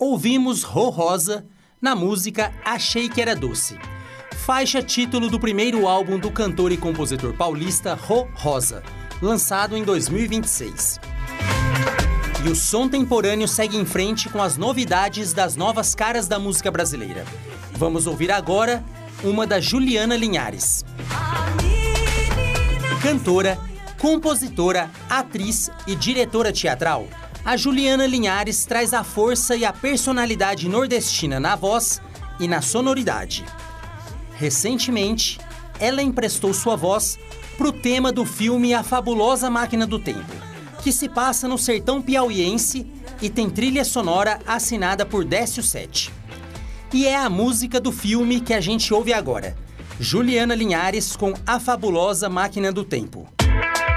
Ouvimos Rô Rosa na música Achei Que Era Doce, faixa título do primeiro álbum do cantor e compositor paulista Rô Rosa, lançado em 2026. E o som temporâneo segue em frente com as novidades das novas caras da música brasileira. Vamos ouvir agora uma da Juliana Linhares. Cantora, compositora, atriz e diretora teatral, a Juliana Linhares traz a força e a personalidade nordestina na voz e na sonoridade. Recentemente, ela emprestou sua voz para o tema do filme A Fabulosa Máquina do Tempo, que se passa no sertão piauiense e tem trilha sonora assinada por Décio Sete. E é a música do filme que a gente ouve agora, Juliana Linhares com A Fabulosa Máquina do Tempo.